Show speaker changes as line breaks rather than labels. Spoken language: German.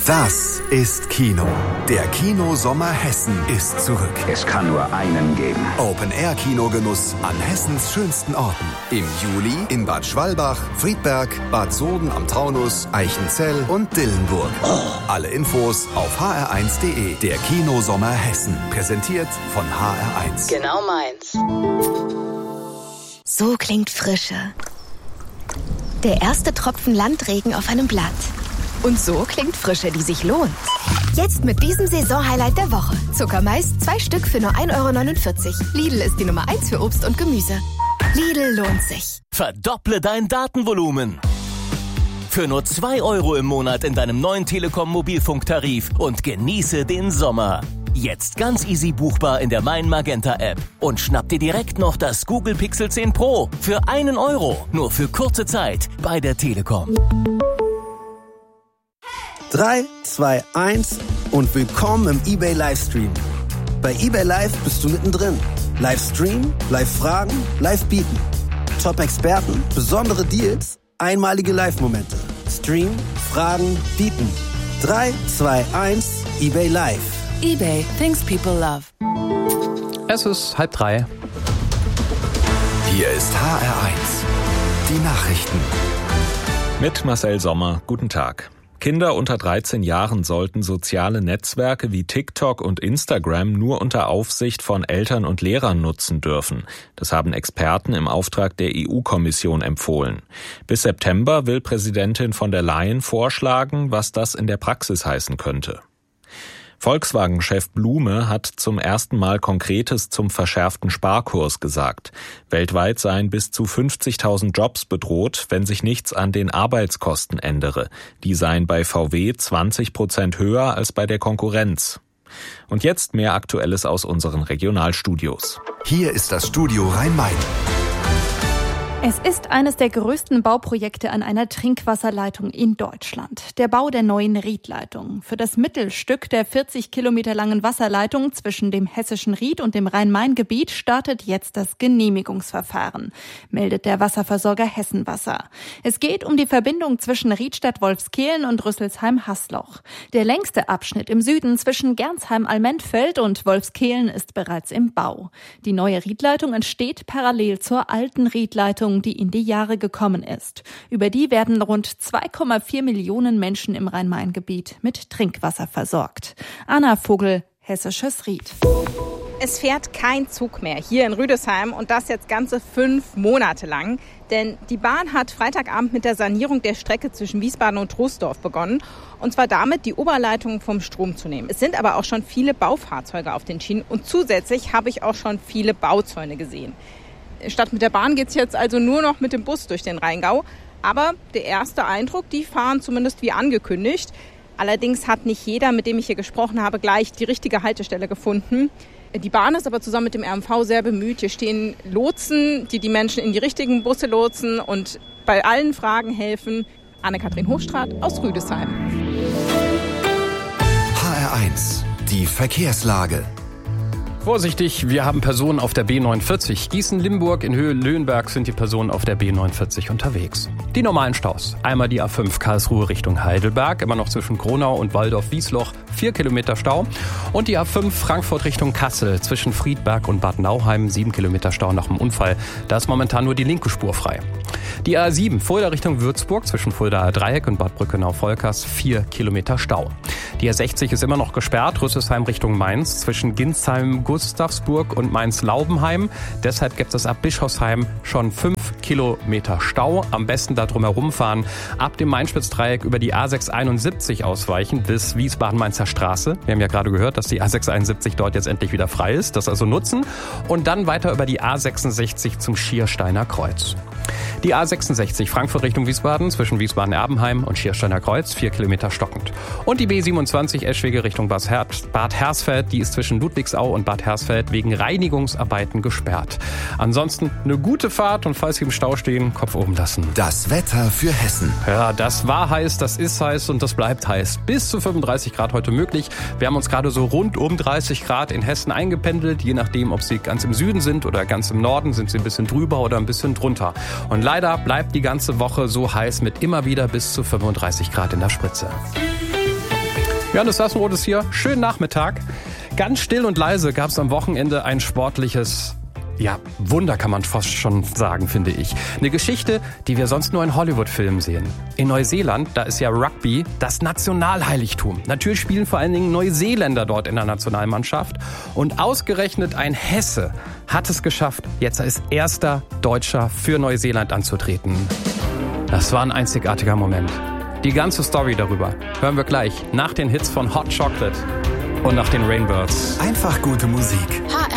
Das ist Kino. Der Kino-Sommer Hessen ist zurück.
Es kann nur einen geben.
Open-Air-Kinogenuss an Hessens schönsten Orten. Im Juli in Bad Schwalbach, Friedberg, Bad Soden am Taunus, Eichenzell und Dillenburg. Alle Infos auf hr1.de. Der Kino-Sommer Hessen. Präsentiert von HR1.
Genau meins.
So klingt Frische. Der erste Tropfen Landregen auf einem Blatt. Und so klingt Frische, die sich lohnt. Jetzt mit diesem Saisonhighlight der Woche. Zuckermais, 2 Stück für nur 1,49 €. Lidl ist die Nummer 1 für Obst und Gemüse. Lidl lohnt sich.
Verdopple dein Datenvolumen. Für nur 2 € im Monat in deinem neuen Telekom-Mobilfunktarif und genieße den Sommer. Jetzt ganz easy buchbar in der Mein Magenta App. Und schnapp dir direkt noch das Google Pixel 10 Pro für 1 €. Nur für kurze Zeit bei der Telekom.
3, 2, 1 und willkommen im eBay Livestream. Bei eBay Live bist du mittendrin. Livestream, Live-Fragen, Live-Bieten. Top-Experten, besondere Deals, einmalige Live-Momente. Stream, Fragen, Bieten. 3, 2, 1, eBay Live.
eBay, things people love.
Es ist 2:30.
Hier ist HR1. Die Nachrichten.
Mit Marcel Sommer. Guten Tag. Kinder unter 13 Jahren sollten soziale Netzwerke wie TikTok und Instagram nur unter Aufsicht von Eltern und Lehrern nutzen dürfen. Das haben Experten im Auftrag der EU-Kommission empfohlen. Bis September will Präsidentin von der Leyen vorschlagen, was das in der Praxis heißen könnte. Volkswagen-Chef Blume hat zum ersten Mal Konkretes zum verschärften Sparkurs gesagt. Weltweit seien bis zu 50.000 Jobs bedroht, wenn sich nichts an den Arbeitskosten ändere. Die seien bei VW 20% höher als bei der Konkurrenz. Und jetzt mehr Aktuelles aus unseren Regionalstudios.
Hier ist das Studio Rhein-Main.
Es ist eines der größten Bauprojekte an einer Trinkwasserleitung in Deutschland. Der Bau der neuen Riedleitung. Für das Mittelstück der 40 Kilometer langen Wasserleitung zwischen dem hessischen Ried und dem Rhein-Main-Gebiet startet jetzt das Genehmigungsverfahren, meldet der Wasserversorger Hessenwasser. Es geht um die Verbindung zwischen Riedstadt-Wolfskehlen und Rüsselsheim-Hasloch. Der längste Abschnitt im Süden zwischen Gernsheim-Almentfeld und Wolfskehlen ist bereits im Bau. Die neue Riedleitung entsteht parallel zur alten Riedleitung, die in die Jahre gekommen ist. Über die werden rund 2,4 Millionen Menschen im Rhein-Main-Gebiet mit Trinkwasser versorgt. Anna Vogel, Hessisches Ried.
Es fährt kein Zug mehr hier in Rüdesheim und das jetzt ganze 5 Monate lang. Denn die Bahn hat Freitagabend mit der Sanierung der Strecke zwischen Wiesbaden und Troisdorf begonnen. Und zwar damit, die Oberleitung vom Strom zu nehmen. Es sind aber auch schon viele Baufahrzeuge auf den Schienen und zusätzlich habe ich auch schon viele Bauzäune gesehen. Statt mit der Bahn geht's jetzt also nur noch mit dem Bus durch den Rheingau. Aber der erste Eindruck, die fahren zumindest wie angekündigt. Allerdings hat nicht jeder, mit dem ich hier gesprochen habe, gleich die richtige Haltestelle gefunden. Die Bahn ist aber zusammen mit dem RMV sehr bemüht. Hier stehen Lotsen, die die Menschen in die richtigen Busse lotsen und bei allen Fragen helfen. Anne-Kathrin Hochstraat aus Rüdesheim.
HR1. Die Verkehrslage.
Vorsichtig, wir haben Personen auf der B49. Gießen-Limburg in Höhe Löhnberg sind die Personen auf der B49 unterwegs. Die normalen Staus. Einmal die A5 Karlsruhe Richtung Heidelberg, immer noch zwischen Gronau und Waldorf-Wiesloch, 4 Kilometer Stau. Und die A5 Frankfurt Richtung Kassel zwischen Friedberg und Bad Nauheim, 7 Kilometer Stau nach dem Unfall. Da ist momentan nur die linke Spur frei. Die A7 Fulda Richtung Würzburg zwischen Fuldaer Dreieck und Bad Brückenau-Volkers, 4 Kilometer Stau. Die A60 ist immer noch gesperrt, Rüsselsheim Richtung Mainz zwischen Ginsheim, Gustavsburg und Mainz-Laubenheim. Deshalb gibt es ab Bischofsheim schon 5 Kilometer Stau. Am besten da drum herumfahren. Ab dem Main-Spitz-Dreieck über die A671 ausweichen bis Wiesbaden-Mainzer Straße. Wir haben ja gerade gehört, dass die A671 dort jetzt endlich wieder frei ist. Das also nutzen. Und dann weiter über die A66 zum Schiersteiner Kreuz. Die A66 Frankfurt Richtung Wiesbaden zwischen Wiesbaden-Erbenheim und Schiersteiner Kreuz, 4 Kilometer stockend. Und die B27 Eschwege Richtung Bad Hersfeld, die ist zwischen Ludwigsau und Bad Hersfeld wegen Reinigungsarbeiten gesperrt. Ansonsten eine gute Fahrt und falls Sie im Stau stehen, Kopf oben lassen.
Das Wetter für Hessen.
Ja, das war heiß, das ist heiß und das bleibt heiß. Bis zu 35 Grad heute möglich. Wir haben uns gerade so rund um 30 Grad in Hessen eingependelt. Je nachdem, ob Sie ganz im Süden sind oder ganz im Norden, sind Sie ein bisschen drüber oder ein bisschen drunter. Und leider bleibt die ganze Woche so heiß mit immer wieder bis zu 35 Grad in der Spritze. Johannes Sassenroth ist hier. Schönen Nachmittag. Ganz still und leise gab es am Wochenende ein sportliches Wunder kann man fast schon sagen, finde ich. Eine Geschichte, die wir sonst nur in Hollywood-Filmen sehen. In Neuseeland, da ist ja Rugby das Nationalheiligtum. Natürlich spielen vor allen Dingen Neuseeländer dort in der Nationalmannschaft. Und ausgerechnet ein Hesse hat es geschafft, jetzt als erster Deutscher für Neuseeland anzutreten. Das war ein einzigartiger Moment. Die ganze Story darüber hören wir gleich nach den Hits von Hot Chocolate und nach den Rainbirds.
Einfach gute Musik.